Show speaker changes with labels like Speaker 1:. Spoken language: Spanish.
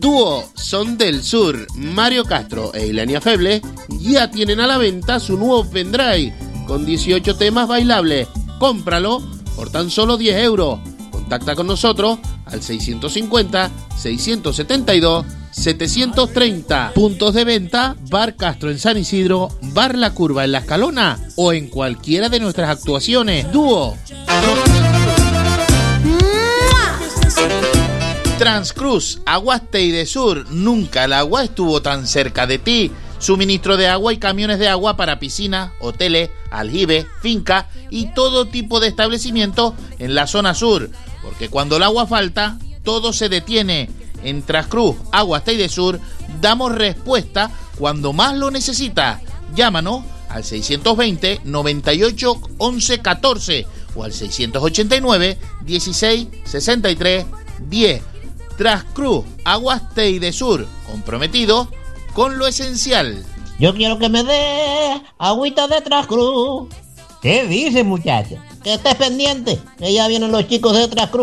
Speaker 1: Dúo Son del Sur, Mario Castro e Ilenia Feble ya tienen a la venta su nuevo pendrive con 18 temas bailables. Cómpralo por tan solo 10 euros. Contacta con nosotros al 650-672-730. Puntos de venta: Bar Castro en San Isidro, Bar La Curva en La Escalona o en cualquiera de nuestras actuaciones. Dúo. Transcruz, Aguas Teide Sur. Nunca el agua estuvo tan cerca de ti. Suministro de agua y camiones de agua para piscinas, hoteles, aljibes, fincas y todo tipo de establecimientos en la zona sur. Porque cuando el agua falta, todo se detiene. En Transcruz, Aguas Teide Sur, damos respuesta cuando más lo necesitas. Llámanos al 620 98 11 14 o al 689 16 63 10. Transcruz, Aguas Teide Sur, comprometido con lo esencial.
Speaker 2: Yo quiero que me dé agüita de Transcruz.
Speaker 3: ¿Qué dices, muchacha?
Speaker 2: Que estés pendiente, que ya vienen los chicos de Transcruz.